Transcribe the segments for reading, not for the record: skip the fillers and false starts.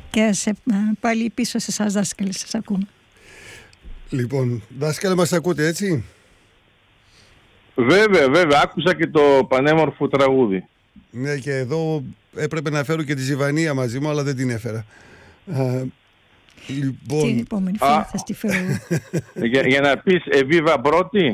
Και πάλι πίσω σε εσάς, δάσκαλε, σας ακούμε. Λοιπόν, δάσκαλε, μας ακούτε, έτσι? Βέβαια, άκουσα και το πανέμορφο τραγούδι. Ναι, και εδώ έπρεπε να φέρω και τη Ζιβανία μαζί μου, αλλά δεν την έφερα. Λοιπόν... Την επόμενη φορά θα στη φέρω. Για να πεις Εβίβα πρώτη.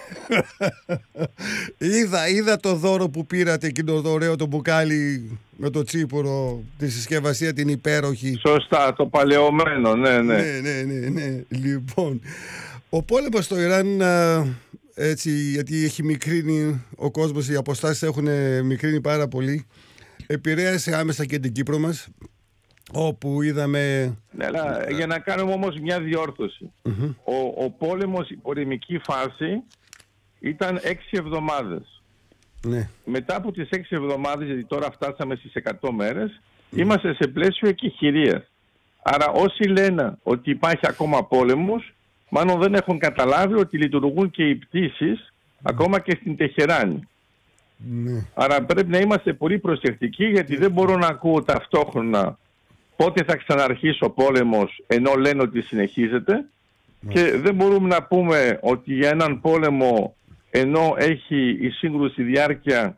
Είδα το δώρο που πήρατε, εκείνο το ωραίο το μπουκάλι με το τσίπουρο, τη συσκευασία την υπέροχη. Σωστά, το παλαιωμένο, ναι. Ναι. Λοιπόν, ο πόλεμος στο Ιράν, έτσι, γιατί έχει μικρύνει ο κόσμος, οι αποστάσεις έχουν μικρύνει πάρα πολύ, επηρέασε άμεσα και την Κύπρο μας, όπου είδαμε... Ναι, αλλά για να κάνουμε όμως μια διόρθωση. Ο πόλεμος, η πολεμική φάση ήταν 6 εβδομάδες. Ναι. Μετά από τις 6 εβδομάδες, γιατί τώρα φτάσαμε στις 100 μέρες, είμαστε σε πλαίσιο εκεχηρίας. Άρα όσοι λένε ότι υπάρχει ακόμα πόλεμος, μάλλον δεν έχουν καταλάβει ότι λειτουργούν και οι πτήσεις ακόμα και στην Τεχεράνη. Ναι. Άρα πρέπει να είμαστε πολύ προσεκτικοί, γιατί δεν μπορώ να ακούω ταυτόχρονα πότε θα ξαναρχίσει ο πόλεμος ενώ λένε ότι συνεχίζεται, και δεν μπορούμε να πούμε ότι για έναν πόλεμο ενώ έχει η σύγκρουση διάρκεια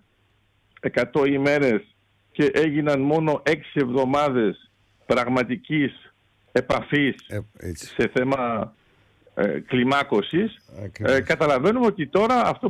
100 ημέρες και έγιναν μόνο 6 εβδομάδες πραγματικής επαφής σε θέμα κλιμάκωσης, καταλαβαίνουμε ότι τώρα αυτό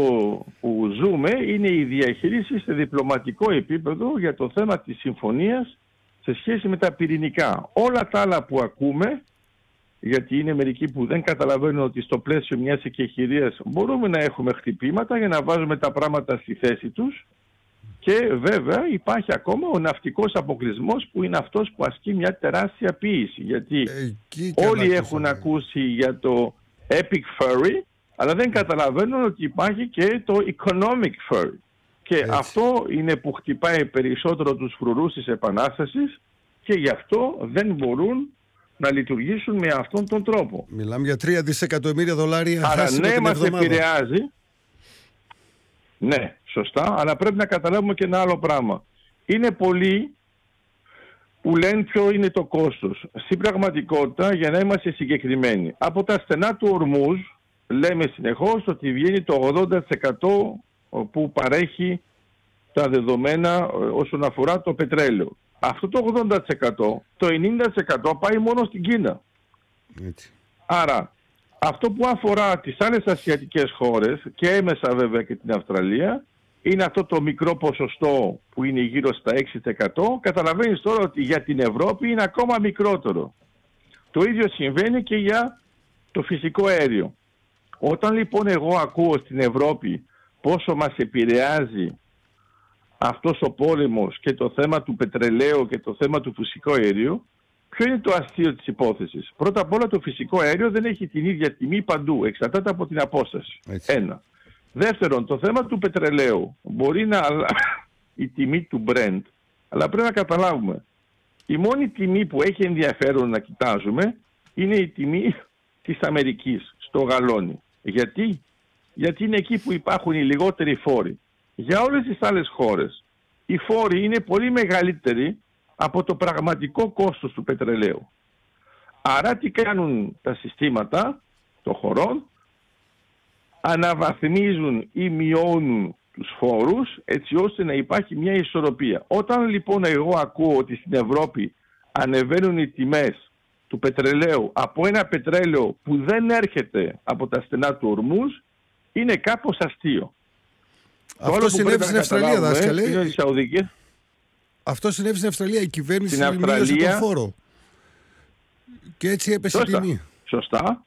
που ζούμε είναι η διαχείριση σε διπλωματικό επίπεδο για το θέμα της συμφωνίας σε σχέση με τα πυρηνικά. Όλα τα άλλα που ακούμε, γιατί είναι μερικοί που δεν καταλαβαίνουν ότι στο πλαίσιο μιας εκεχηρίας μπορούμε να έχουμε χτυπήματα για να βάζουμε τα πράγματα στη θέση τους, και βέβαια υπάρχει ακόμα ο ναυτικός αποκλεισμός, που είναι αυτός που ασκεί μια τεράστια πίεση, γιατί όλοι έχουν ακούσει για το epic fury, αλλά δεν καταλαβαίνουν ότι υπάρχει και το economic fury. Και αυτό είναι που χτυπάει περισσότερο τους φρουρούς της Επανάστασης, και γι' αυτό δεν μπορούν να λειτουργήσουν με αυτόν τον τρόπο. Μιλάμε για 3 δισεκατομμύρια δολάρια. Άρα ναι, μας επηρεάζει. Ναι, σωστά, αλλά πρέπει να καταλάβουμε και ένα άλλο πράγμα. Είναι πολλοί που λένε ποιο είναι το κόστος. Στην πραγματικότητα, για να είμαστε συγκεκριμένοι, από τα στενά του Ορμούζ λέμε συνεχώς ότι βγαίνει το 80% που παρέχει τα δεδομένα όσον αφορά το πετρέλαιο. Αυτό το 80%, το 90% πάει μόνο στην Κίνα. Έτσι. Άρα, αυτό που αφορά τις άλλες ασιατικές χώρες και έμεσα βέβαια και την Αυστραλία, είναι αυτό το μικρό ποσοστό που είναι γύρω στα 6%. Καταλαβαίνεις τώρα ότι για την Ευρώπη είναι ακόμα μικρότερο. Το ίδιο συμβαίνει και για το φυσικό αέριο. Όταν λοιπόν εγώ ακούω στην Ευρώπη πόσο μας επηρεάζει αυτός ο πόλεμος και το θέμα του πετρελαίου και το θέμα του φυσικού αερίου, ποιο είναι το αστείο της υπόθεσης? Πρώτα απ' όλα, το φυσικό αέριο δεν έχει την ίδια τιμή παντού, εξαρτάται από την απόσταση. Ένα. Δεύτερον, το θέμα του πετρελαίου μπορεί να η τιμή του Brent, αλλά πρέπει να καταλάβουμε, η μόνη τιμή που έχει ενδιαφέρον να κοιτάζουμε είναι η τιμή της Αμερικής στο γαλόνι. Γιατί είναι εκεί που υπάρχουν οι λιγότεροι φόροι. Για όλες τις άλλες χώρες οι φόροι είναι πολύ μεγαλύτεροι από το πραγματικό κόστος του πετρελαίου. Άρα τι κάνουν τα συστήματα των χωρών? Αναβαθμίζουν ή μειώνουν τους φόρους έτσι ώστε να υπάρχει μια ισορροπία. Όταν λοιπόν εγώ ακούω ότι στην Ευρώπη ανεβαίνουν οι τιμές του πετρελαίου από ένα πετρέλαιο που δεν έρχεται από τα στενά του Ορμούζ, είναι κάπως αστείο. Αυτό συνέβη στην Αυστραλία, δάσκαλε. Αυτό συνέβη στην Αυστραλία. Η κυβέρνηση μείωσε τον φόρο. Και έτσι έπεσε η τιμή. Σωστά.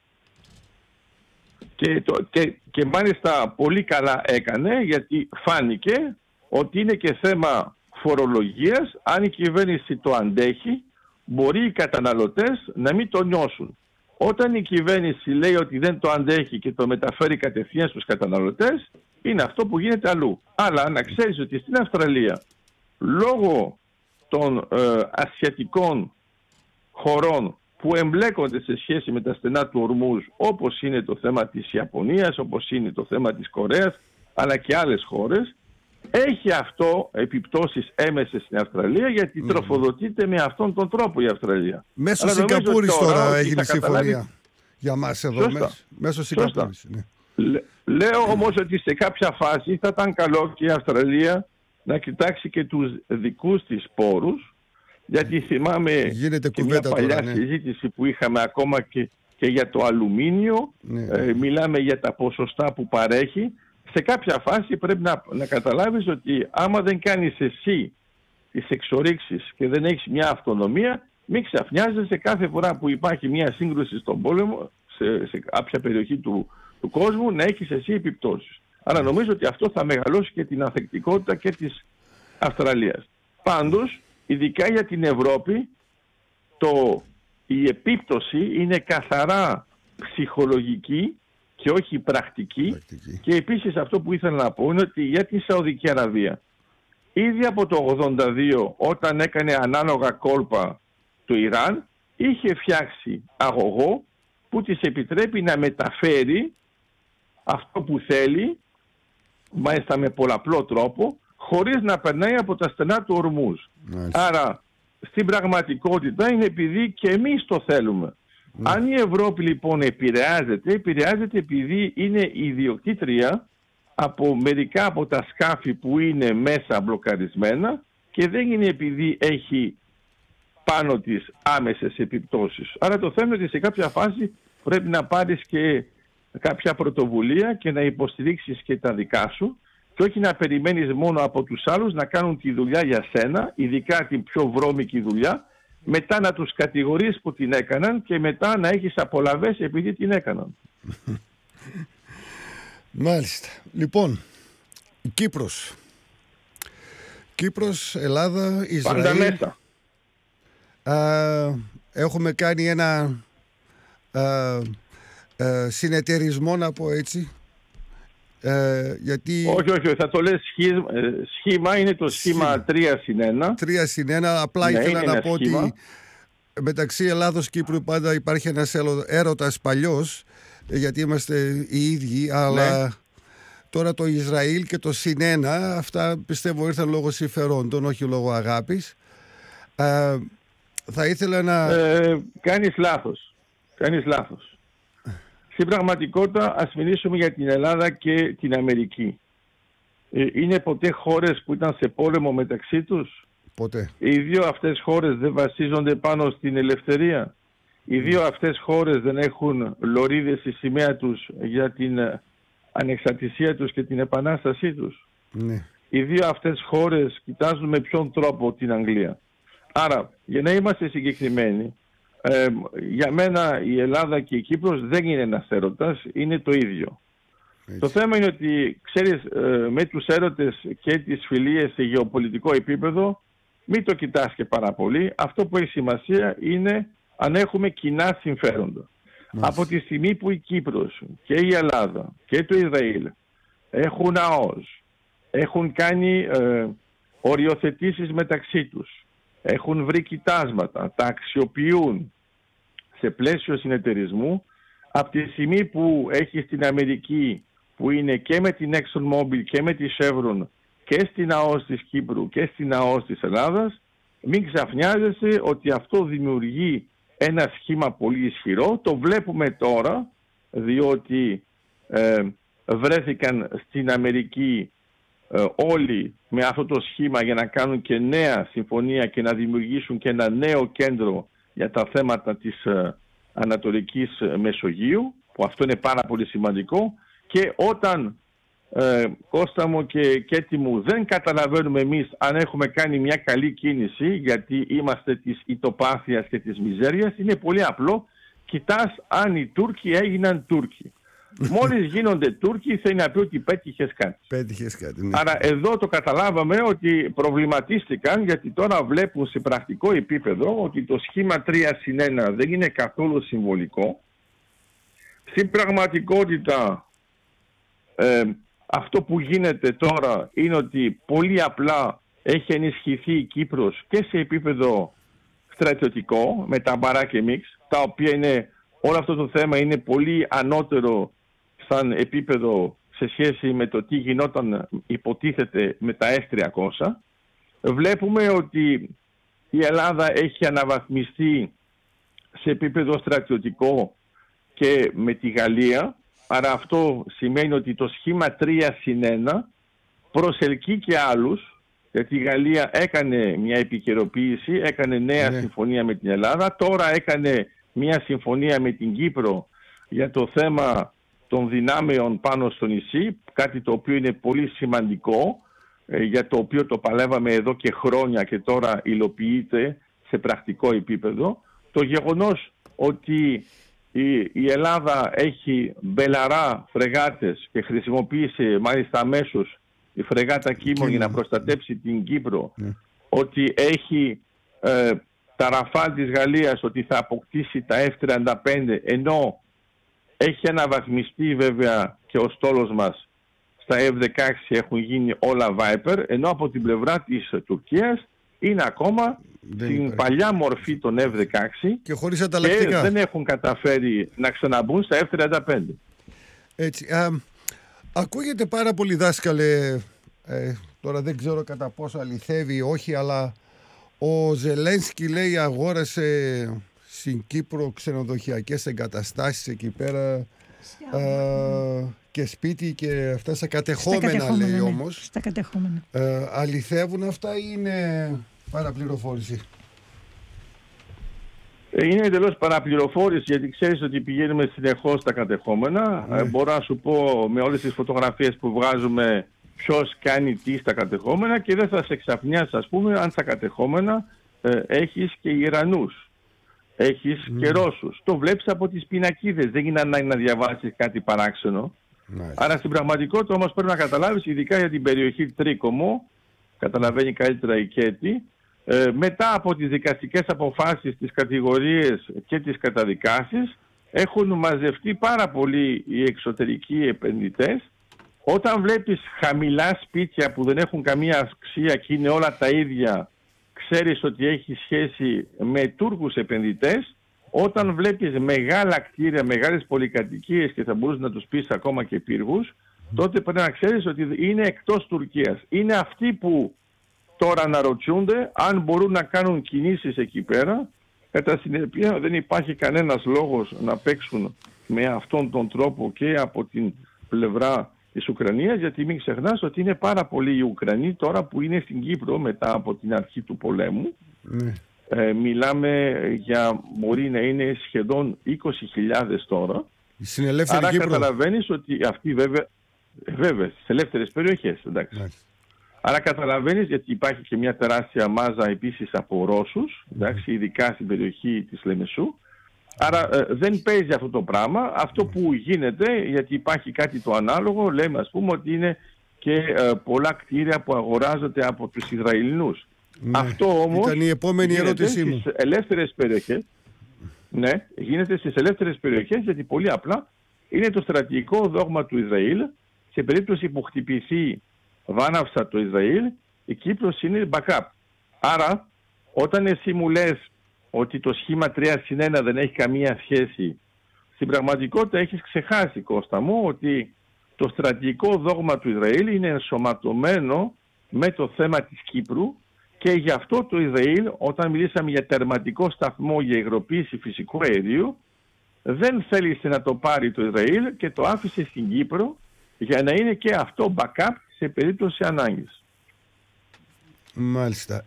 Και μάλιστα πολύ καλά έκανε, γιατί φάνηκε ότι είναι και θέμα φορολογίας. Αν η κυβέρνηση το αντέχει, μπορεί οι καταναλωτές να μην το νιώσουν. Όταν η κυβέρνηση λέει ότι δεν το αντέχει και το μεταφέρει κατευθείαν στους καταναλωτές, είναι αυτό που γίνεται αλλού. Αλλά να ξέρεις ότι στην Αυστραλία, λόγω των ασιατικών χωρών που εμπλέκονται σε σχέση με τα στενά του Ορμούζ, όπως είναι το θέμα της Ιαπωνίας, όπως είναι το θέμα της Κορέας, αλλά και άλλες χώρες, έχει αυτό επιπτώσεις έμεσες στην Αυστραλία, γιατί τροφοδοτείται με αυτόν τον τρόπο η Αυστραλία. Μέσω Σιγκαπούρης τώρα έγινε συμφωνία για μας εδώ. Μέσω Σιγκαπούρης. Ναι. Λέω όμως ότι σε κάποια φάση θα ήταν καλό και η Αυστραλία να κοιτάξει και τους δικούς της πόρους, γιατί θυμάμαι και μια παλιά συζήτηση που είχαμε ακόμα και για το αλουμίνιο, μιλάμε για τα ποσοστά που παρέχει. Σε κάποια φάση πρέπει να καταλάβεις ότι άμα δεν κάνεις εσύ τις εξορίξεις και δεν έχεις μια αυτονομία, μην ξαφνιάζεσαι κάθε φορά που υπάρχει μια σύγκρουση στον πόλεμο σε κάποια περιοχή του κόσμου να έχεις εσύ επιπτώσεις. Άρα νομίζω ότι αυτό θα μεγαλώσει και την ανθεκτικότητα και της Αυστραλίας. Πάντως, ειδικά για την Ευρώπη, η επίπτωση είναι καθαρά ψυχολογική και όχι πρακτική. Και επίσης αυτό που ήθελα να πω είναι ότι για τη Σαουδική Αραβία, ήδη από το 1982, όταν έκανε ανάλογα κόλπα το Ιράν, είχε φτιάξει αγωγό που της επιτρέπει να μεταφέρει αυτό που θέλει, μάλιστα με πολλαπλό τρόπο, χωρίς να περνάει από τα στενά του Ορμούζ. Άρα, στην πραγματικότητα είναι επειδή και εμείς το θέλουμε. Αν η Ευρώπη λοιπόν επηρεάζεται επειδή είναι ιδιοκτήτρια από μερικά από τα σκάφη που είναι μέσα μπλοκαρισμένα και δεν είναι επειδή έχει πάνω της άμεσες επιπτώσεις. Άρα το θέμα είναι ότι σε κάποια φάση πρέπει να πάρεις και κάποια πρωτοβουλία και να υποστηρίξεις και τα δικά σου και όχι να περιμένεις μόνο από τους άλλους να κάνουν τη δουλειά για σένα, ειδικά την πιο βρώμικη δουλειά, μετά να τους κατηγορείς που την έκαναν και μετά να έχεις απολαβές επειδή την έκαναν. Μάλιστα. Λοιπόν, Κύπρος, Ελλάδα, Ισραήλ. Πάντα μέσα. Έχουμε κάνει ένα συνεταιρισμό, να πω έτσι. Γιατί... Όχι, θα το λες σχήμα, είναι το σχήμα 3+1. 3+1, απλά ήθελα να πω σχήμα. Ότι μεταξύ Ελλάδος και Κύπρου πάντα υπάρχει ένας έρωτας παλιός, γιατί είμαστε οι ίδιοι, αλλά τώρα το Ισραήλ και το +1, αυτά πιστεύω ήρθαν λόγω συμφερόντων, όχι λόγω αγάπης. Θα ήθελα να... Κάνεις λάθος. Στην πραγματικότητα ας μιλήσουμε για την Ελλάδα και την Αμερική. Είναι ποτέ χώρες που ήταν σε πόλεμο μεταξύ τους? Ποτέ. Οι δύο αυτές χώρες δεν βασίζονται πάνω στην ελευθερία? Οι δύο αυτές χώρες δεν έχουν λωρίδες στη σημαία τους για την ανεξαρτησία τους και την επανάστασή τους? Ναι. Οι δύο αυτές χώρες κοιτάζουν με ποιον τρόπο την Αγγλία? Άρα, για να είμαστε συγκεκριμένοι, για μένα η Ελλάδα και η Κύπρος δεν είναι ένας έρωτας, είναι το ίδιο. Έτσι. Το θέμα είναι ότι, ξέρεις, με τους έρωτες και τις φιλίες σε γεωπολιτικό επίπεδο, μην το κοιτάς και πάρα πολύ. Αυτό που έχει σημασία είναι αν έχουμε κοινά συμφέροντα. Από τη στιγμή που η Κύπρος και η Ελλάδα και το Ισραήλ έχουν ΑΟΣ, έχουν κάνει οριοθετήσεις μεταξύ τους, έχουν βρει κοιτάσματα, τα αξιοποιούν σε πλαίσιο συνεταιρισμού, από τη στιγμή που έχει στην Αμερική, που είναι και με την ExxonMobil και με τη Chevron και στην ΑΟΣ της Κύπρου και στην ΑΟΣ της Ελλάδας, μην ξαφνιάζεσαι ότι αυτό δημιουργεί ένα σχήμα πολύ ισχυρό. Το βλέπουμε τώρα, διότι βρέθηκαν στην Αμερική όλοι με αυτό το σχήμα για να κάνουν και νέα συμφωνία και να δημιουργήσουν και ένα νέο κέντρο για τα θέματα της Ανατολικής Μεσογείου, που αυτό είναι πάρα πολύ σημαντικό. Και όταν, Κώστα μου και Κέτη μου, δεν καταλαβαίνουμε εμείς αν έχουμε κάνει μια καλή κίνηση, γιατί είμαστε της ητοπάθειας και της μιζέριας, είναι πολύ απλό. Κοιτάς αν οι Τούρκοι έγιναν Τούρκοι. Μόλις γίνονται Τούρκοι θέλει να πει ότι πέτυχες κάτι. Ναι. Άρα εδώ το καταλάβαμε ότι προβληματίστηκαν, γιατί τώρα βλέπουν σε πρακτικό επίπεδο ότι το σχήμα 3+1 δεν είναι καθόλου συμβολικό. Στην πραγματικότητα αυτό που γίνεται τώρα είναι ότι πολύ απλά έχει ενισχυθεί η Κύπρος και σε επίπεδο στρατιωτικό με τα μπαράκε μίξ, τα οποία είναι, όλο αυτό το θέμα είναι πολύ ανώτερο σαν επίπεδο σε σχέση με το τι γινόταν υποτίθεται με τα S-300. Βλέπουμε ότι η Ελλάδα έχει αναβαθμιστεί σε επίπεδο στρατιωτικό και με τη Γαλλία. Άρα αυτό σημαίνει ότι το σχήμα 3+1 προσελκύει και άλλους, γιατί η Γαλλία έκανε μια επικαιροποίηση, έκανε νέα συμφωνία με την Ελλάδα, τώρα έκανε μια συμφωνία με την Κύπρο για το θέμα των δυνάμεων πάνω στο νησί, κάτι το οποίο είναι πολύ σημαντικό, για το οποίο το παλεύαμε εδώ και χρόνια και τώρα υλοποιείται σε πρακτικό επίπεδο. Το γεγονός ότι η Ελλάδα έχει μπελαρά φρεγάτες και χρησιμοποίησε μάλιστα αμέσως η φρεγάτα Κίμων για να προστατέψει την Κύπρο, ότι έχει τα Ραφάλ της Γαλλίας, ότι θα αποκτήσει τα F-35, ενώ έχει αναβαθμιστεί βέβαια και ο στόλος μας στα F-16, έχουν γίνει όλα Viper, ενώ από την πλευρά της Τουρκίας είναι ακόμα στην παλιά μορφή των F-16 και χωρίς ανταλλακτικά. Και δεν έχουν καταφέρει να ξαναμπούν στα F-35. Έτσι. Ακούγεται πάρα πολύ, δάσκαλε, τώρα δεν ξέρω κατά πόσο αληθεύει ή όχι, αλλά ο Ζελένσκι λέει αγόρασε στην Κύπρο ξενοδοχειακές εγκαταστάσεις εκεί πέρα και σπίτι και αυτά στα κατεχόμενα, λέει όμως. Στα κατεχόμενα. Αληθεύουν αυτά ή είναι παραπληροφόρηση? Είναι εντελώς παραπληροφόρηση, γιατί ξέρεις ότι πηγαίνουμε συνεχώς στα κατεχόμενα. Μπορώ να σου πω με όλες τις φωτογραφίες που βγάζουμε ποιος κάνει τι στα κατεχόμενα και δεν θα σε ξαφνιάσει, ας πούμε, αν στα κατεχόμενα έχεις και Ιρανούς, έχεις και Ρώσους. Το βλέπεις από τις πινακίδες, δεν είναι ανάγκη να διαβάσεις κάτι παράξενο. Άρα στην πραγματικότητα όμως πρέπει να καταλάβεις, ειδικά για την περιοχή Τρίκομο, καταλαβαίνει καλύτερα η Κέτη, μετά από τις δικαστικές αποφάσεις, τις κατηγορίες και τις καταδικάσεις, έχουν μαζευτεί πάρα πολλοί οι εξωτερικοί επενδυτές. Όταν βλέπεις χαμηλά σπίτια που δεν έχουν καμία αξία και είναι όλα τα ίδια, ξέρεις ότι έχει σχέση με Τούρκους επενδυτές. Όταν βλέπεις μεγάλα κτίρια, μεγάλες πολυκατοικίες και θα μπορείς να τους πεις ακόμα και πύργους, τότε πρέπει να ξέρεις ότι είναι εκτός Τουρκίας. Είναι αυτοί που τώρα αναρωτιούνται αν μπορούν να κάνουν κινήσεις εκεί πέρα. Κατά συνέπεια δεν υπάρχει κανένας λόγος να παίξουν με αυτόν τον τρόπο και από την πλευρά της Ουκρανίας, γιατί μην ξεχνάς ότι είναι πάρα πολλοί οι Ουκρανοί τώρα που είναι στην Κύπρο μετά από την αρχή του πολέμου. Μιλάμε για, μπορεί να είναι σχεδόν 20.000 τώρα. Άρα καταλαβαίνεις ότι αυτοί βέβαια στις ελεύθερες περιοχές, εντάξει. Άρα καταλαβαίνεις, γιατί υπάρχει και μια τεράστια μάζα επίσης από Ρώσους, εντάξει, ειδικά στην περιοχή της Λεμεσού. Άρα δεν παίζει αυτό το πράγμα. Αυτό που γίνεται, γιατί υπάρχει κάτι το ανάλογο, λέμε ας πούμε ότι είναι και πολλά κτίρια που αγοράζονται από τους Ισραηλινούς. Αυτό όμως ήταν η επόμενη ερώτησή μου. Στις ελεύθερες περιοχές, γίνεται στις ελεύθερες περιοχές, γιατί πολύ απλά είναι το στρατηγικό δόγμα του Ισραήλ. Σε περίπτωση που χτυπηθεί βάναυσα το Ισραήλ, η Κύπρος είναι backup. Άρα όταν εσύ μου λες ότι το σχήμα 3+1 δεν έχει καμία σχέση, στην πραγματικότητα έχεις ξεχάσει, Κώστα μου, ότι το στρατηγικό δόγμα του Ισραήλ είναι ενσωματωμένο με το θέμα της Κύπρου και γι' αυτό το Ισραήλ, όταν μιλήσαμε για τερματικό σταθμό για υγροποίηση φυσικού αερίου, δεν θέλησε να το πάρει το Ισραήλ και το άφησε στην Κύπρο για να είναι και αυτό backup σε περίπτωση ανάγκης. Μάλιστα.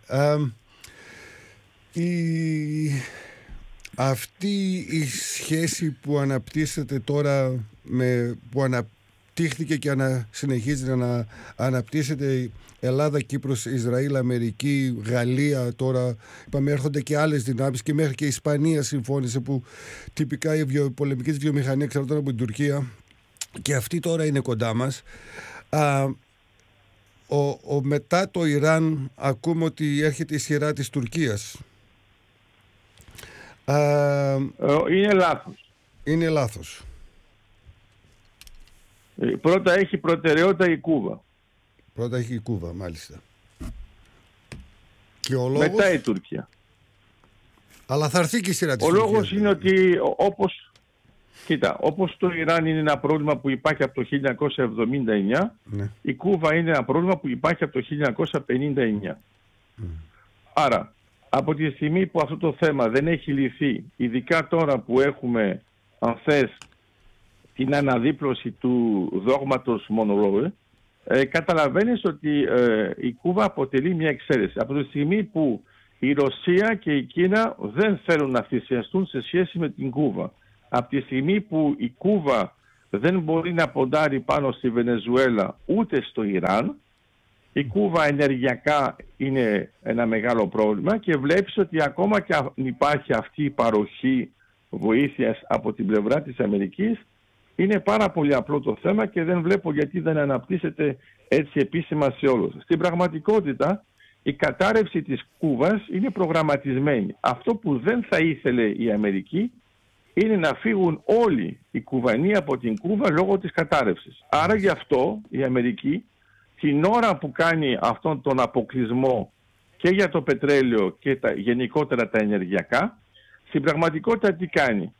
Αυτή η σχέση που αναπτύσσεται τώρα, που αναπτύχθηκε και συνεχίζει να αναπτύσσεται, Ελλάδα, Κύπρος, Ισραήλ, Αμερική, Γαλλία, τώρα είπαμε έρχονται και άλλες δυνάμεις και μέχρι και η Ισπανία συμφώνησε, που τυπικά η πολεμική της βιομηχανία εξαρτάται από την Τουρκία και αυτή τώρα είναι κοντά μας. Μετά το Ιράν ακούμε ότι έρχεται η σειρά της Τουρκίας. Είναι λάθος. Είναι λάθος. Πρώτα έχει προτεραιότητα η Κούβα. Πρώτα έχει η Κούβα, μάλιστα. Και ο λόγος... Μετά η Τουρκία. Αλλά θα έρθει και η σειρά της Τουρκίας. Ο λόγος είναι ότι Κοίτα, όπως το Ιράν είναι ένα πρόβλημα που υπάρχει από το 1979, η Κούβα είναι ένα πρόβλημα που υπάρχει από το 1959. Άρα, από τη στιγμή που αυτό το θέμα δεν έχει λυθεί, ειδικά τώρα που έχουμε, αν θες, την αναδίπλωση του δόγματος Μονρόε, καταλαβαίνεις ότι η Κούβα αποτελεί μια εξαίρεση. Από τη στιγμή που η Ρωσία και η Κίνα δεν θέλουν να θυσιαστούν σε σχέση με την Κούβα, από τη στιγμή που η Κούβα δεν μπορεί να ποντάρει πάνω στη Βενεζουέλα ούτε στο Ιράν, η Κούβα ενεργειακά είναι ένα μεγάλο πρόβλημα και βλέπεις ότι ακόμα και αν υπάρχει αυτή η παροχή βοήθειας από την πλευρά της Αμερικής, είναι πάρα πολύ απλό το θέμα και δεν βλέπω γιατί δεν αναπτύσσεται έτσι επίσημα σε όλους. Στην πραγματικότητα, η κατάρρευση της Κούβας είναι προγραμματισμένη. Αυτό που δεν θα ήθελε η Αμερική είναι να φύγουν όλοι οι Κουβανοί από την Κούβα λόγω της κατάρρευσης. Άρα γι' αυτό η Αμερική, την ώρα που κάνει αυτόν τον αποκλεισμό και για το πετρέλαιο και γενικότερα τα ενεργειακά, στην πραγματικότητα τι κάνει?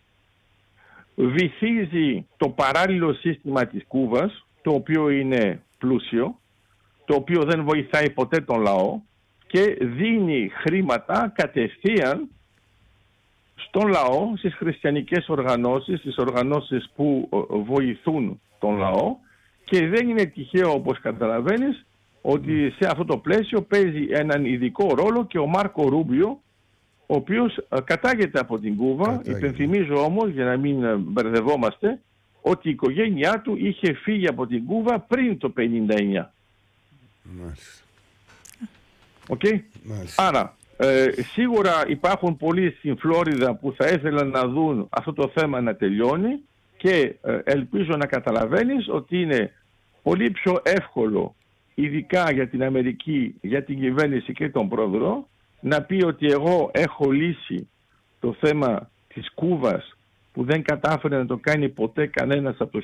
Βυθίζει το παράλληλο σύστημα της Κούβας, το οποίο είναι πλούσιο, το οποίο δεν βοηθάει ποτέ τον λαό και δίνει χρήματα κατευθείαν στον λαό, στις χριστιανικές οργανώσεις, στις οργανώσεις που βοηθούν τον λαό, και δεν είναι τυχαίο, όπως καταλαβαίνεις, ότι σε αυτό το πλαίσιο παίζει έναν ειδικό ρόλο και ο Μάρκο Ρούμπιο, ο οποίος κατάγεται από την Κούβα. Υπενθυμίζω όμως, για να μην μπερδευόμαστε, ότι η οικογένειά του είχε φύγει από την Κούβα πριν το 1959. Μάλιστα. Okay? Άρα, σίγουρα υπάρχουν πολλοί στην Φλόριδα που θα ήθελαν να δουν αυτό το θέμα να τελειώνει και ελπίζω να καταλαβαίνεις ότι είναι πολύ πιο εύκολο, ειδικά για την Αμερική, για την κυβέρνηση και τον πρόεδρο, να πει ότι εγώ έχω λύσει το θέμα της Κούβας που δεν κατάφερε να το κάνει ποτέ κανένας από το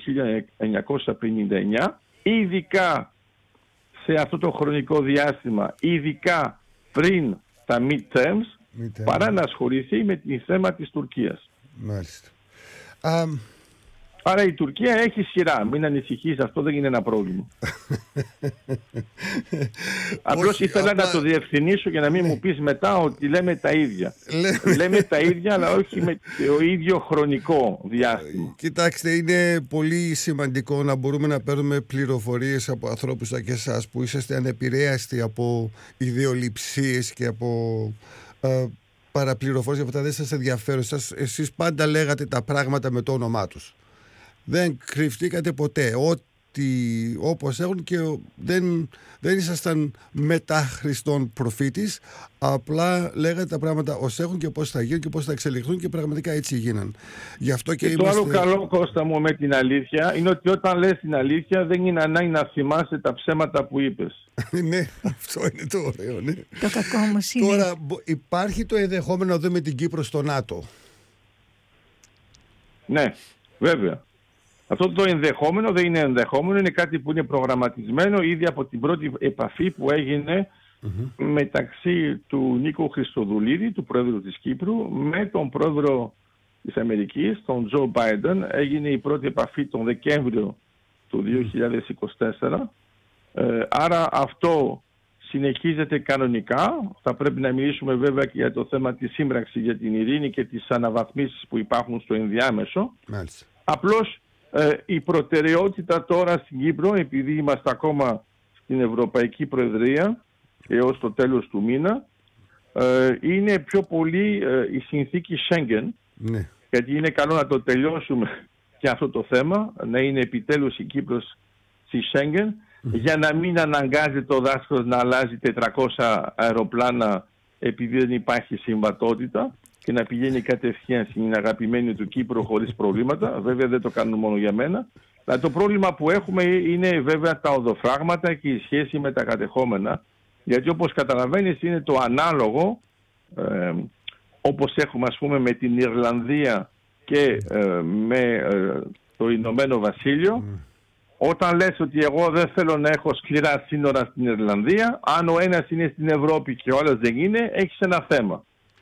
1959, ειδικά σε αυτό το χρονικό διάστημα, ειδικά πριν τα midterms, παρά να ασχοληθεί με το θέμα της Τουρκίας. Μάλιστα. Άρα η Τουρκία έχει σειρά. Μην ανησυχείς, αυτό δεν είναι ένα πρόβλημα. Απλώς ήθελα να το διευθυνήσω για να μην μου πεις μετά ότι λέμε τα ίδια. Λέμε τα ίδια, αλλά όχι με το ίδιο χρονικό διάστημα. Κοιτάξτε, είναι πολύ σημαντικό να μπορούμε να παίρνουμε πληροφορίες από ανθρώπους σαν και εσάς που είσαστε ανεπηρέαστοι από ιδεολειψίες και από παραπληροφορίες. Αυτά δεν σας ενδιαφέρουν. Εσείς πάντα λέγατε τα πράγματα με το όνομά τους. Δεν κρυφτήκατε ποτέ, όπως έχουν, και δεν ήσασταν μετά Χριστόν προφήτης, απλά λέγατε τα πράγματα ως έχουν και πώς θα γίνουν και πώς θα εξελιχθούν, και πραγματικά έτσι γίναν. Γι' αυτό και το άλλο καλό, Κώστα μου, με την αλήθεια είναι ότι όταν λες την αλήθεια δεν είναι ανάγκη να θυμάσαι τα ψέματα που είπες. Ναι, αυτό είναι το ωραίο, ναι. Το κακό όμως είναι... Τώρα υπάρχει το ενδεχόμενο να δούμε την Κύπρο στο ΝΑΤΟ. Ναι, βέβαια. Αυτό το ενδεχόμενο δεν είναι ενδεχόμενο, είναι κάτι που είναι προγραμματισμένο ήδη από την πρώτη επαφή που έγινε μεταξύ του Νίκο Χριστοδουλίδη, του πρόεδρου της Κύπρου, με τον πρόεδρο της Αμερικής, τον Τζο Μπάιντεν. Έγινε η πρώτη επαφή τον Δεκέμβριο του 2024. Άρα αυτό συνεχίζεται κανονικά. Θα πρέπει να μιλήσουμε βέβαια και για το θέμα της σύμπραξης για την ειρήνη και τις αναβαθμίσεις που υπάρχουν στο ενδιάμεσο. Μάλιστα. Απλώς η προτεραιότητα τώρα στην Κύπρο, επειδή είμαστε ακόμα στην Ευρωπαϊκή Προεδρία έως το τέλος του μήνα, είναι πιο πολύ η συνθήκη Σέγγεν, ναι. Γιατί είναι καλό να το τελειώσουμε και αυτό το θέμα, να είναι επιτέλους η Κύπρος στη Σέγγεν, για να μην αναγκάζει το δάσκαλο να αλλάζει 400 αεροπλάνα επειδή δεν υπάρχει συμβατότητα και να πηγαίνει κατευθείαν στην αγαπημένη του Κύπρο χωρίς προβλήματα. Βέβαια δεν το κάνουν μόνο για μένα. Αλλά το πρόβλημα που έχουμε είναι βέβαια τα οδοφράγματα και η σχέση με τα κατεχόμενα. Γιατί όπως καταλαβαίνεις είναι το ανάλογο, όπως έχουμε ας πούμε με την Ιρλανδία και με το Ηνωμένο Βασίλειο. Όταν λες ότι εγώ δεν θέλω να έχω σκληρά σύνορα στην Ιρλανδία, αν ο ένας είναι στην Ευρώπη και ο άλλος δεν είναι, έχεις ένα θέμα.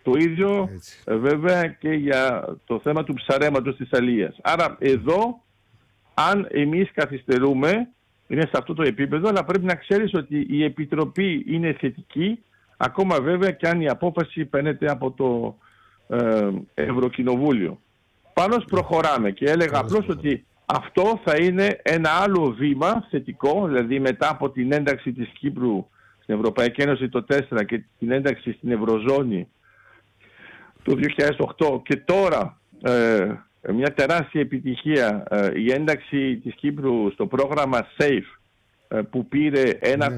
Το ίδιο βέβαια και για το θέμα του ψαρέματος της αλίας. Άρα εδώ, αν εμείς καθυστερούμε, είναι σε αυτό το επίπεδο, αλλά πρέπει να ξέρεις ότι η Επιτροπή είναι θετική, ακόμα βέβαια και αν η απόφαση παίρνεται από το Ευρωκοινοβούλιο. Πάνω προχωράμε και έλεγα απλώς ότι αυτό θα είναι ένα άλλο βήμα θετικό, δηλαδή μετά από την ένταξη της Κύπρου στην Ευρωπαϊκή Ένωση το 2004 και την ένταξη στην Ευρωζώνη το 2008 και τώρα μια τεράστια επιτυχία η ένταξη της Κύπρου στο πρόγραμμα SAFE που πήρε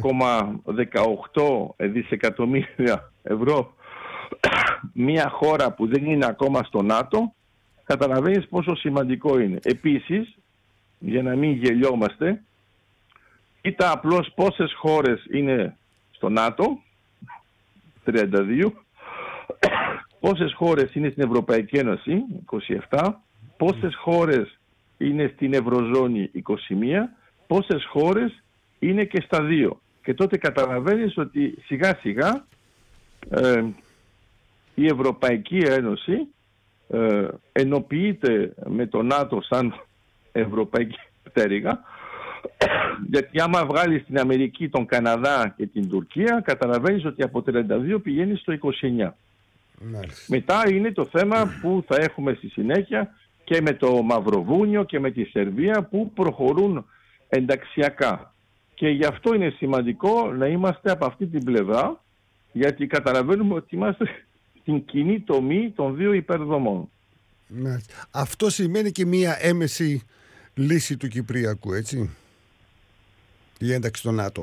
1,18 δισεκατομμύρια ευρώ, μια χώρα που δεν είναι ακόμα στο ΝΑΤΟ, καταλαβαίνεις πόσο σημαντικό είναι. Επίσης, για να μην γελιόμαστε, κοίτα απλώς πόσες χώρες είναι στο ΝΑΤΟ, 32, πόσες χώρες είναι στην Ευρωπαϊκή Ένωση, 27, πόσες χώρες είναι στην Ευρωζώνη, 21, πόσες χώρες είναι και στα δύο. Και τότε καταλαβαίνεις ότι σιγά σιγά η Ευρωπαϊκή Ένωση ενοποιείται με το ΝΑΤΟ σαν Ευρωπαϊκή πτέρυγα, γιατί άμα βγάλεις την Αμερική, τον Καναδά και την Τουρκία, καταλαβαίνεις ότι από 32 πηγαίνει στο 29. Μετά είναι το θέμα που θα έχουμε στη συνέχεια και με το Μαυροβούνιο και με τη Σερβία που προχωρούν ενταξιακά. Και γι' αυτό είναι σημαντικό να είμαστε από αυτή την πλευρά, γιατί καταλαβαίνουμε ότι είμαστε στην κοινή τομή των δύο υπερδομών. Αυτό σημαίνει και μία έμεση λύση του Κυπριακού, έτσι, η ένταξη στο ΝΑΤΟ?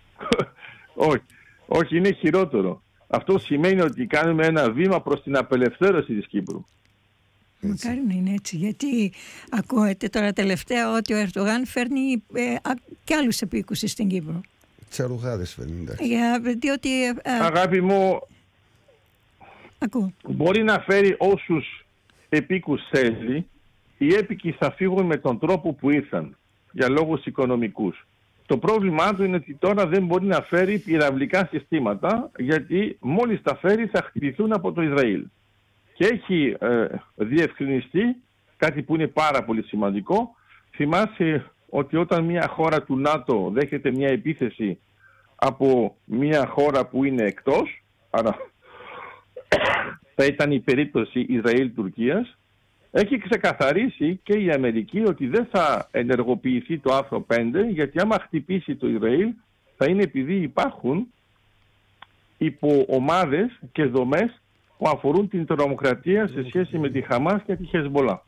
Όχι, είναι χειρότερο. Αυτό σημαίνει ότι κάνουμε ένα βήμα προς την απελευθέρωση της Κύπρου. Μακάρι να είναι έτσι, γιατί ακούετε τώρα τελευταία ότι ο Ερντογάν φέρνει και άλλους επίκους στην Κύπρο. Τσαρουγάδες φέρνει, εντάξει. Διότι, αγάπη μου, ακούω. Μπορεί να φέρει όσους επίκους θέλει. Οι έπικοι θα φύγουν με τον τρόπο που ήρθαν, για λόγους οικονομικούς. Το πρόβλημά του είναι ότι τώρα δεν μπορεί να φέρει πυραυλικά συστήματα, γιατί μόλις τα φέρει θα χτυπηθούν από το Ισραήλ. Και έχει διευκρινιστεί κάτι που είναι πάρα πολύ σημαντικό. Θυμάσαι ότι όταν μια χώρα του ΝΑΤΟ δέχεται μια επίθεση από μια χώρα που είναι εκτός, άρα θα ήταν η περίπτωση Ισραήλ-Τουρκίας, έχει ξεκαθαρίσει και η Αμερική ότι δεν θα ενεργοποιηθεί το άρθρο 5, γιατί άμα χτυπήσει το Ισραήλ θα είναι επειδή υπάρχουν υποομάδες και δομές που αφορούν την τρομοκρατία σε σχέση με τη Χαμάς και τη Χεσμολά.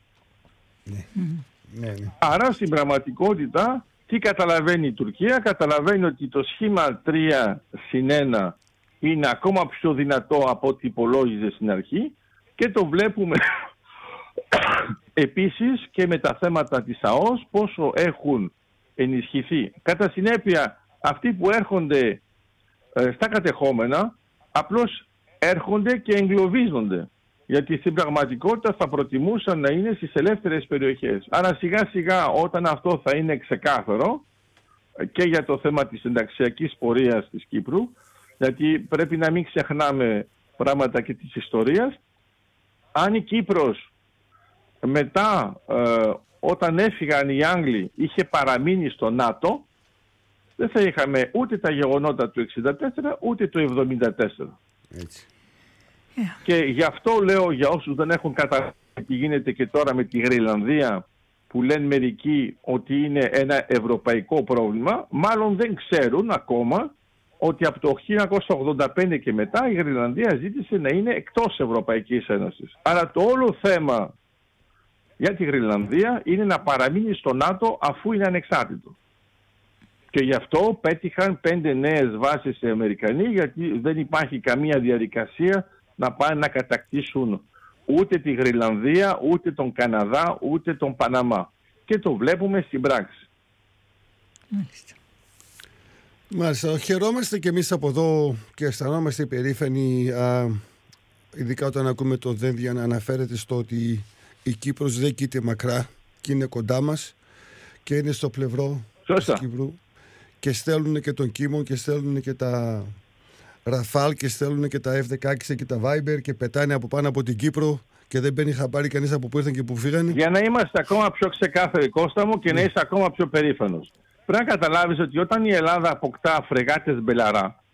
Άρα στην πραγματικότητα τι καταλαβαίνει η Τουρκία? Καταλαβαίνει ότι το σχήμα 3+1 είναι ακόμα πιο δυνατό από ό,τι υπολόγιζε στην αρχή και το βλέπουμε επίσης και με τα θέματα της ΑΟΣ πόσο έχουν ενισχυθεί. Κατά συνέπεια αυτοί που έρχονται στα κατεχόμενα απλώς έρχονται και εγκλωβίζονται, γιατί στην πραγματικότητα θα προτιμούσαν να είναι στις ελεύθερες περιοχές. Άρα σιγά σιγά όταν αυτό θα είναι ξεκάθαρο και για το θέμα της ενταξιακής πορείας της Κύπρου, γιατί πρέπει να μην ξεχνάμε πράγματα και της ιστορίας, αν η Κύπρος μετά όταν έφυγαν οι Άγγλοι είχε παραμείνει στο ΝΑΤΟ, δεν θα είχαμε ούτε τα γεγονότα του 1964 ούτε το 1974. Έτσι. Και γι' αυτό λέω για όσους δεν έχουν καταλάβει τι γίνεται και τώρα με τη Γροιλανδία, που λένε μερικοί ότι είναι ένα ευρωπαϊκό πρόβλημα, μάλλον δεν ξέρουν ακόμα ότι από το 1985 και μετά η Γροιλανδία ζήτησε να είναι εκτός Ευρωπαϊκής Ένωσης. Άρα το όλο θέμα για τη Γροιλανδία είναι να παραμείνει στο ΝΑΤΟ αφού είναι ανεξάρτητο. Και γι' αυτό πέτυχαν 5 νέες βάσεις οι Αμερικανοί, γιατί δεν υπάρχει καμία διαδικασία να πάνε να κατακτήσουν ούτε τη Γροιλανδία, ούτε τον Καναδά, ούτε τον Παναμά. Και το βλέπουμε στην πράξη. Μάλιστα. Χαιρόμαστε και εμείς από εδώ και αισθανόμαστε περήφανοι, ειδικά όταν ακούμε το Δένδια να αναφέρεται στο ότι η Κύπρος δεν κοίται μακρά και είναι κοντά μας και είναι στο πλευρό της Κύπρου και στέλνουν και τον Κίμων και στέλνουν και τα Ραφάλ και στέλνουν και τα F-16 και τα Viber και πετάνε από πάνω από την Κύπρο και δεν μπαίνει χαμπάρι κανείς από που ήρθαν και που φύγανε. Για να είμαστε ακόμα πιο ξεκάθαροι, Κώστα μου, και να είσαι ακόμα πιο περήφανος. Πρέπει να καταλάβεις ότι όταν η Ελλάδα αποκτά φρεγάτες Μπελαρά,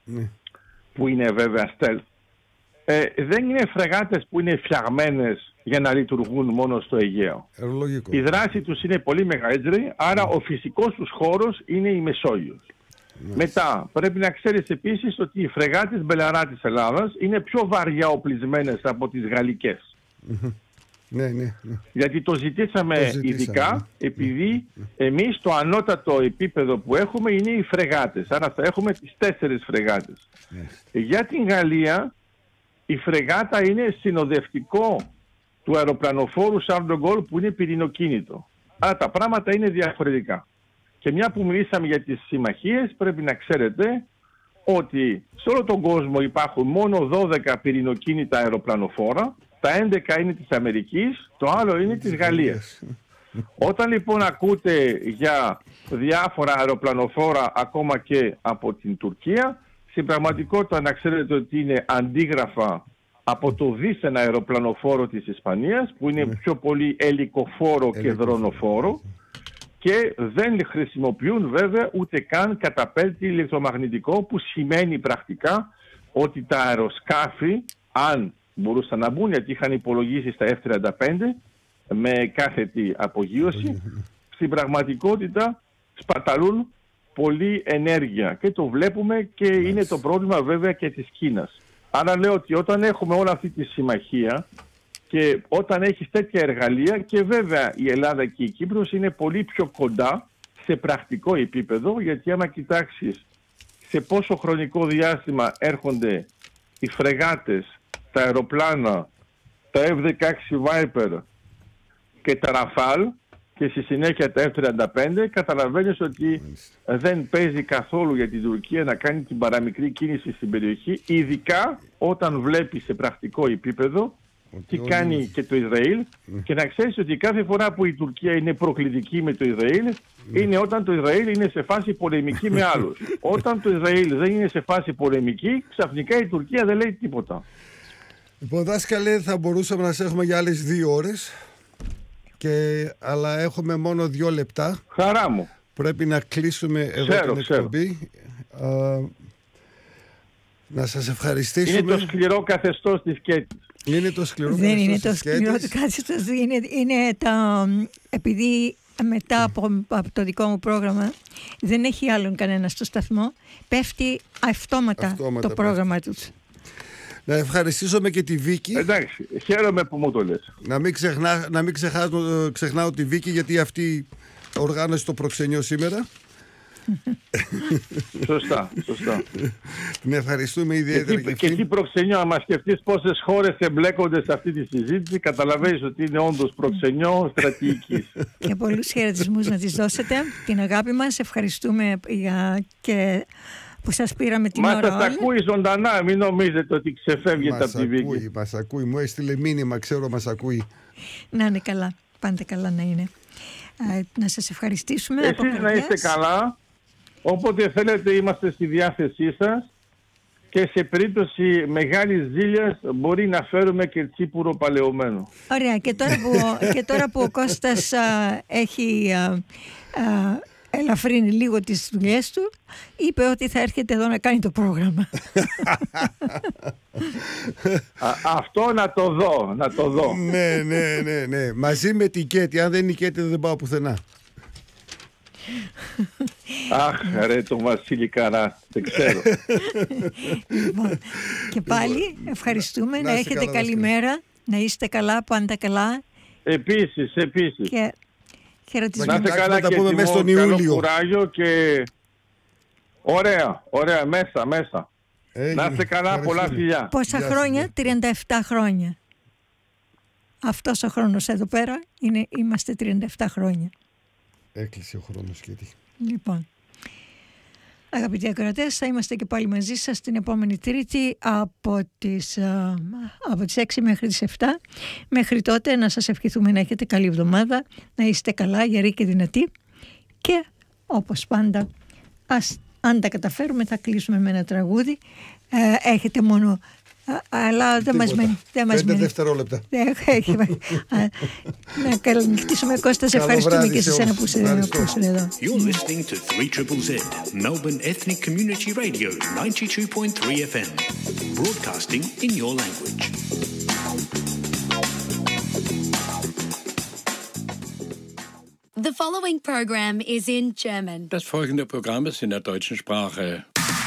που είναι βέβαια stealth, δεν είναι φρεγάτες που είναι φτιαγμένες για να λειτουργούν μόνο στο Αιγαίο. Η δράση τους είναι πολύ μεγαλύτερη, άρα ο φυσικός τους χώρος είναι η Μεσόγειος. Μετά, πρέπει να ξέρεις επίσης ότι οι φρεγάτες Μπελαρά της Ελλάδας είναι πιο βαριά οπλισμένες από τις γαλλικές. Ναι. Γιατί το ζητήσαμε ειδικά, επειδή εμείς το ανώτατο επίπεδο που έχουμε είναι οι φρεγάτες. Άρα θα έχουμε τις 4 φρεγάτες. Για την Γαλλία, η φρεγάτα είναι συνοδευτικό του αεροπλανοφόρου Charles de Gaulle που είναι πυρηνοκίνητο. Άρα τα πράγματα είναι διαφορετικά. Και μια που μιλήσαμε για τις συμμαχίες, πρέπει να ξέρετε ότι σε όλο τον κόσμο υπάρχουν μόνο 12 πυρηνοκίνητα αεροπλανοφόρα, τα 11 είναι της Αμερικής, το άλλο είναι της Γαλλίας. Όταν λοιπόν ακούτε για διάφορα αεροπλανοφόρα ακόμα και από την Τουρκία, στην πραγματικότητα να ξέρετε ότι είναι αντίγραφα από το δίθεν αεροπλανοφόρο της Ισπανίας, που είναι πιο πολύ ελικοφόρο και δρονοφόρο, και δεν χρησιμοποιούν βέβαια ούτε καν καταπέλτη ηλεκτρομαγνητικό, που σημαίνει πρακτικά ότι τα αεροσκάφη, αν μπορούσαν να μπουν, γιατί είχαν υπολογίσει στα F-35 με κάθετη απογείωση, στην πραγματικότητα σπαταλούν πολλή ενέργεια και το βλέπουμε, και είναι το πρόβλημα βέβαια και της Κίνας. Άρα λέω ότι όταν έχουμε όλη αυτή τη συμμαχία και όταν έχεις τέτοια εργαλεία, και βέβαια η Ελλάδα και η Κύπρος είναι πολύ πιο κοντά σε πρακτικό επίπεδο, γιατί άμα κοιτάξεις σε πόσο χρονικό διάστημα έρχονται οι φρεγάτες, τα αεροπλάνα, τα F-16 Viper και τα Rafale και στη συνέχεια τα F-35, καταλαβαίνεις ότι δεν παίζει καθόλου για την Τουρκία να κάνει την παραμικρή κίνηση στην περιοχή, ειδικά όταν βλέπει σε πρακτικό επίπεδο τι κάνει και το Ισραήλ. Και να ξέρεις ότι κάθε φορά που η Τουρκία είναι προκλητική με το Ισραήλ, είναι όταν το Ισραήλ είναι σε φάση πολεμική με άλλους. Όταν το Ισραήλ δεν είναι σε φάση πολεμική, ξαφνικά η Τουρκία δεν λέει τίποτα. Λοιπόν, δάσκαλε, θα μπορούσαμε να σε έχουμε για άλλες 2 ώρες, αλλά έχουμε μόνο 2 λεπτά. Χαρά μου. Πρέπει να κλείσουμε εδώ την εκπομπή. Να σας ευχαριστήσουμε. Είναι το σκληρό καθεστώς της σκέτης. Είναι το σκληρό δεν είναι το σκληρό του καθεστώς. Είναι επειδή μετά από το δικό μου πρόγραμμα δεν έχει άλλον κανένα στο σταθμό, πέφτει αυτόματα το πρόγραμμα τους. Να ευχαριστήσουμε και τη Βίκη. Εντάξει, χαίρομαι που μου το λες. Να μην ξεχνάω τη Βίκη, γιατί αυτή οργάνωσε το προξενιό σήμερα. Σωστά. Την ευχαριστούμε ιδιαίτερα. Και τι προξενιό, άμα σκεφτείς πόσες χώρες εμπλέκονται σε αυτή τη συζήτηση, καταλαβαίνεις ότι είναι όντως προξενιό στρατηγικής. Και πολλούς χαιρετισμούς να τις δώσετε, την αγάπη μας. Ευχαριστούμε και που σας πήραμε την ώρα όλη. Μας ακούει ζωντανά, μην νομίζετε ότι ξεφεύγετε από τη Βίκη. Μας ακούει, μου έστειλε μήνυμα, ξέρω μας ακούει. Να είναι καλά, πάντα καλά να είναι. Να σας ευχαριστήσουμε. Εσείς να είστε καλά, όποτε θέλετε είμαστε στη διάθεσή σας, και σε περίπτωση μεγάλης ζήλιας μπορεί να φέρουμε και τσίπουρο παλαιωμένο. Ωραία, και τώρα που ο Κώστας έχει ελαφρύνει λίγο τις δουλειές του, είπε ότι θα έρχεται εδώ να κάνει το πρόγραμμα. Αυτό να το δω. Ναι. Μαζί με την Κέτη. Αν δεν είναι η Κέτη δεν πάω πουθενά. Αχ, ρε το Βασίλη Καρά, δεν ξέρω. Λοιπόν, και πάλι ευχαριστούμε, να έχετε καλή μέρα, να είστε καλά, πάντα καλά. Επίσης. Και χαιρετισμούς. Να είστε καλά και καλό κουράγιο και ωραία, μέσα. Να είστε καλά, πολλά φιλιά. Πόσα χρόνια? 37 χρόνια. Αυτός ο χρόνος εδώ πέρα είμαστε 37 χρόνια. Έκλεισε ο χρόνος, Κέτη. Λοιπόν, αγαπητοί ακροατές, θα είμαστε και πάλι μαζί σας την επόμενη Τρίτη από τις 6 μέχρι τις 7. Μέχρι τότε να σας ευχηθούμε να έχετε καλή εβδομάδα, να είστε καλά, γεροί και δυνατοί, και όπως πάντα, αν τα καταφέρουμε θα κλείσουμε με ένα τραγούδι έχετε μόνο... Αλλά δεν μας μένει. 5 δευτερόλεπτα. Να καληνυχτήσουμε, Κώστα, σε ευχαριστούμε και σε εσένα που είσαι εδώ. You're listening to 3ZZZ, Melbourne Ethnic Community Radio, 92.3 FM, broadcasting in your language. The following program is in German. Das folgende Programm ist in der deutschen Sprache.